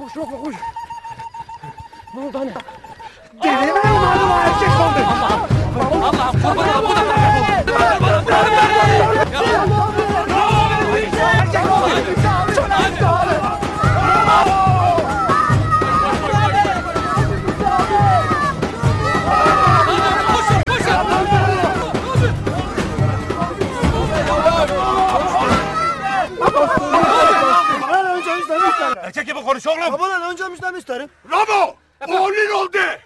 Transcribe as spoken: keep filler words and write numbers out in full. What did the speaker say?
Koş Ramo koş. Ne oldu anne? Deli mi oldu bu erkek oldu? Allah'ım Allah'ım kurban olayım bu da Erkek gibi konuş oğlum. Babadan önce müjdemi isterim. Ramo! Oğlun oldu.